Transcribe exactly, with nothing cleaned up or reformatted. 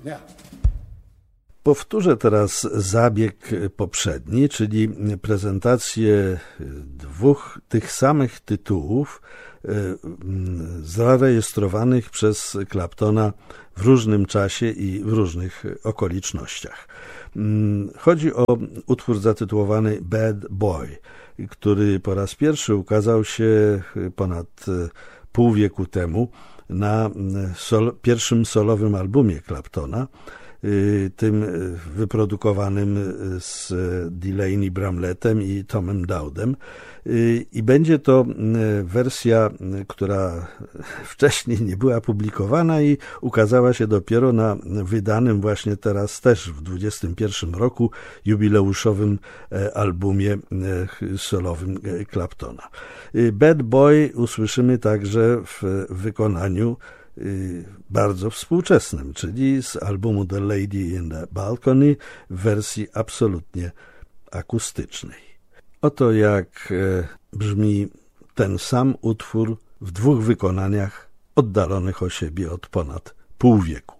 Yeah. Powtórzę teraz zabieg poprzedni, czyli prezentację dwóch tych samych tytułów zarejestrowanych przez Claptona w różnym czasie i w różnych okolicznościach. Chodzi o utwór zatytułowany Bad Boy, który po raz pierwszy ukazał się ponad pół wieku temu na sol, pierwszym solowym albumie Claptona, tym wyprodukowanym z Delaney Bramlettem i Tomem Dowdem, i będzie to wersja, która wcześniej nie była publikowana i ukazała się dopiero na wydanym właśnie teraz też w dwudziestym pierwszym roku jubileuszowym albumie solowym Claptona. Bad Boy usłyszymy także w wykonaniu bardzo współczesnym, czyli z albumu The Lady in the Balcony w wersji absolutnie akustycznej. Oto jak brzmi ten sam utwór w dwóch wykonaniach oddalonych o siebie od ponad pół wieku.